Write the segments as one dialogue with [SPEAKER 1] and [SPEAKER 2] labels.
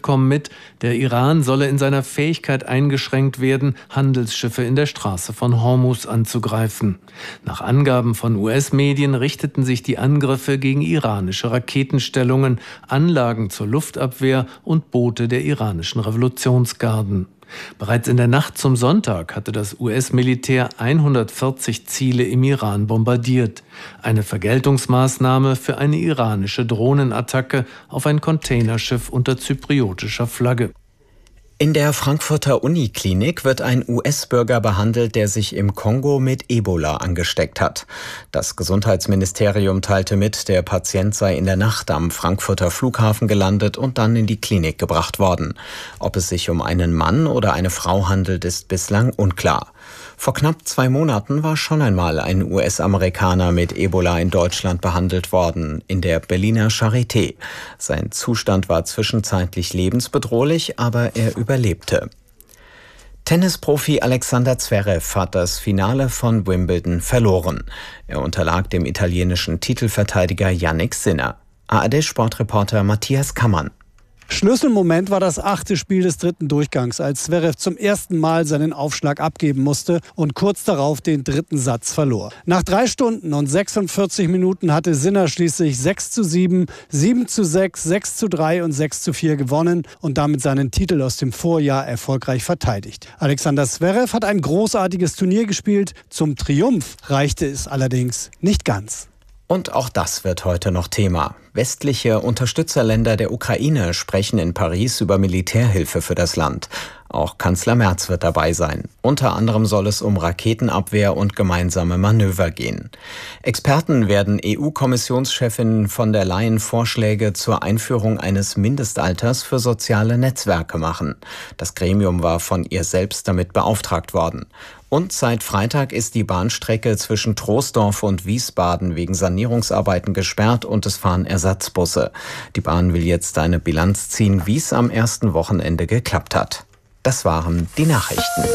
[SPEAKER 1] Abkommen mit, der Iran solle in seiner Fähigkeit eingeschränkt werden, Handelsschiffe in der Straße von Hormuz anzugreifen. Nach Angaben von US-Medien richteten sich die Angriffe gegen iranische Raketenstellungen, Anlagen zur Luftabwehr und Boote der iranischen Revolutionsgarden. Bereits in der Nacht zum Sonntag hatte das US-Militär 140 Ziele im Iran bombardiert. Eine Vergeltungsmaßnahme für eine iranische Drohnenattacke auf ein Containerschiff unter zypriotischer Flagge.
[SPEAKER 2] In der Frankfurter Uniklinik wird ein US-Bürger behandelt, der sich im Kongo mit Ebola angesteckt hat. Das Gesundheitsministerium teilte mit, der Patient sei in der Nacht am Frankfurter Flughafen gelandet und dann in die Klinik gebracht worden. Ob es sich um einen Mann oder eine Frau handelt, ist bislang unklar. Vor knapp 2 Monaten war schon einmal ein US-Amerikaner mit Ebola in Deutschland behandelt worden, in der Berliner Charité. Sein Zustand war zwischenzeitlich lebensbedrohlich, aber er überlebte. Tennisprofi Alexander Zverev hat das Finale von Wimbledon verloren. Er unterlag dem italienischen Titelverteidiger Jannik Sinner. ARD-Sportreporter Matthias Kammann.
[SPEAKER 3] Schlüsselmoment war das 8. Spiel des 3. Durchgangs, als Zverev zum ersten Mal seinen Aufschlag abgeben musste und kurz darauf den 3. Satz verlor. Nach 3 Stunden und 46 Minuten hatte Sinner schließlich 6:7, 7:6, 6:3 und 6:4 gewonnen und damit seinen Titel aus dem Vorjahr erfolgreich verteidigt. Alexander Zverev hat ein großartiges Turnier gespielt. Zum Triumph reichte es allerdings nicht ganz.
[SPEAKER 2] Und auch das wird heute noch Thema. Westliche Unterstützerländer der Ukraine sprechen in Paris über Militärhilfe für das Land. Auch Kanzler Merz wird dabei sein. Unter anderem soll es um Raketenabwehr und gemeinsame Manöver gehen. Experten werden EU-Kommissionschefin von der Leyen Vorschläge zur Einführung eines Mindestalters für soziale Netzwerke machen. Das Gremium war von ihr selbst damit beauftragt worden. Und seit Freitag ist die Bahnstrecke zwischen Troisdorf und Wiesbaden wegen Sanierungsarbeiten gesperrt und es fahren Ersatzbusse. Die Bahn will jetzt eine Bilanz ziehen, wie es am ersten Wochenende geklappt hat. Das waren die Nachrichten.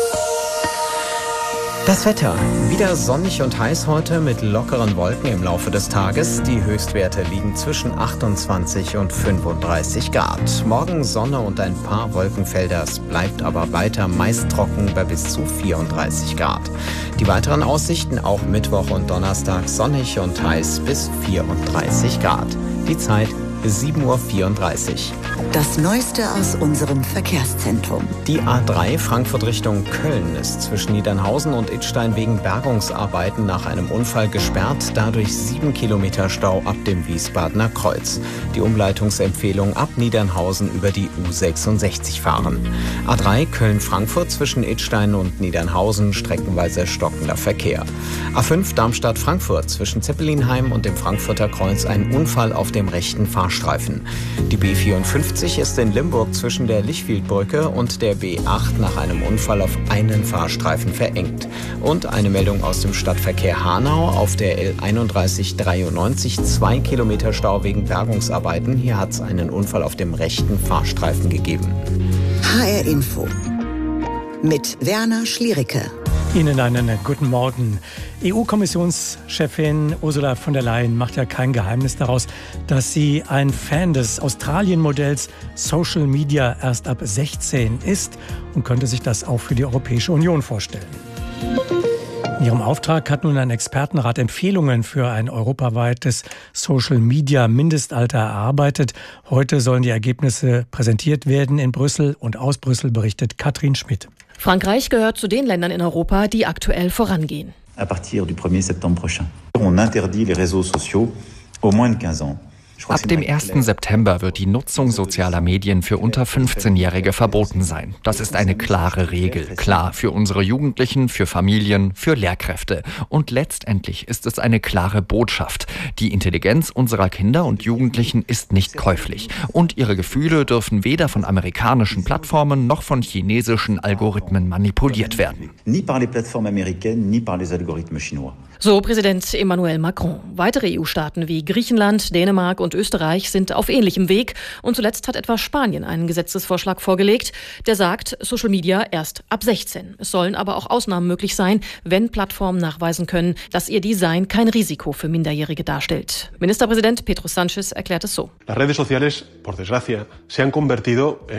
[SPEAKER 2] Das Wetter. Wieder sonnig und heiß heute mit lockeren Wolken im Laufe des Tages. Die Höchstwerte liegen zwischen 28 und 35 Grad. Morgen Sonne und ein paar Wolkenfelder. Es bleibt aber weiter meist trocken bei bis zu 34 Grad. Die weiteren Aussichten auch Mittwoch und Donnerstag sonnig und heiß bis 34 Grad. Die Zeit 7:34 Uhr.
[SPEAKER 4] Das Neueste aus unserem Verkehrszentrum.
[SPEAKER 2] Die A3 Frankfurt Richtung Köln ist zwischen Niedernhausen und Idstein wegen Bergungsarbeiten nach einem Unfall gesperrt. Dadurch 7 Kilometer Stau ab dem Wiesbadener Kreuz. Die Umleitungsempfehlung ab Niedernhausen über die U66 fahren. A3 Köln-Frankfurt zwischen Idstein und Niedernhausen streckenweise stockender Verkehr. A5 Darmstadt-Frankfurt zwischen Zeppelinheim und dem Frankfurter Kreuz ein Unfall auf dem rechten Fahrstreifen. Die B54 ist in Limburg zwischen der Lichfieldbrücke und der B8 nach einem Unfall auf einen Fahrstreifen verengt. Und eine Meldung aus dem Stadtverkehr Hanau auf der L3193, 2 Kilometer Stau wegen Bergungsarbeiten. Hier hat es einen Unfall auf dem rechten Fahrstreifen gegeben.
[SPEAKER 4] HR Info mit Werner Schliericke.
[SPEAKER 5] Ihnen einen guten Morgen. EU-Kommissionschefin Ursula von der Leyen macht ja kein Geheimnis daraus, dass sie ein Fan des Australien-Modells Social Media erst ab 16 ist und könnte sich das auch für die Europäische Union vorstellen. In ihrem Auftrag hat nun ein Expertenrat Empfehlungen für ein europaweites Social-Media-Mindestalter erarbeitet. Heute sollen die Ergebnisse präsentiert werden in Brüssel und aus Brüssel berichtet Katrin Schmidt.
[SPEAKER 6] Frankreich gehört zu den Ländern in Europa, die aktuell vorangehen.
[SPEAKER 7] À partir du 1er septembre prochain. On interdit les réseaux sociaux aux moins de 15 ans.
[SPEAKER 8] Ab dem 1. September wird die Nutzung sozialer Medien für unter 15-Jährige verboten sein. Das ist eine klare Regel. Klar für unsere Jugendlichen, für Familien, für Lehrkräfte. Und letztendlich ist es eine klare Botschaft. Die Intelligenz unserer Kinder und Jugendlichen ist nicht käuflich. Und ihre Gefühle dürfen weder von amerikanischen Plattformen noch von chinesischen Algorithmen manipuliert werden.
[SPEAKER 7] Ni par les plateformes américaines, ni par les algorithmes chinois.
[SPEAKER 6] So Präsident Emmanuel Macron. Weitere EU-Staaten wie Griechenland, Dänemark und Österreich sind auf ähnlichem Weg. Und zuletzt hat etwa Spanien einen Gesetzesvorschlag vorgelegt, der sagt, Social Media erst ab 16. Es sollen aber auch Ausnahmen möglich sein, wenn Plattformen nachweisen können, dass ihr Design kein Risiko für Minderjährige darstellt. Ministerpräsident Pedro Sánchez erklärt es so.
[SPEAKER 9] Las redes sociales, por desgracia, se han convertido